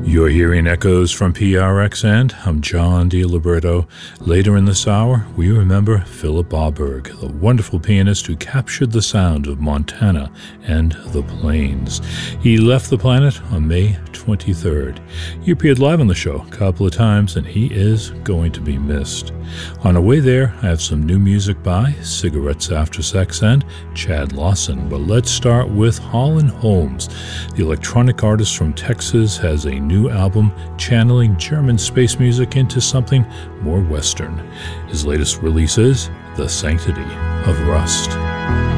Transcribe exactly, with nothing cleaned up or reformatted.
You're hearing echoes from P R X N. I'm John DiLiberto. Later in this hour, we remember Philip Auberg, the wonderful pianist who captured the sound of Montana and the plains. He left the planet on May twenty-third. He appeared live on the show a couple of times, and he is going to be missed. On our way there, I have some new music by Cigarettes After Sex and Chad Lawson. But let's start with Holland Holmes. The electronic artist from Texas has a new album channeling German space music into something more Western. His latest release is The Sanctity of Rust.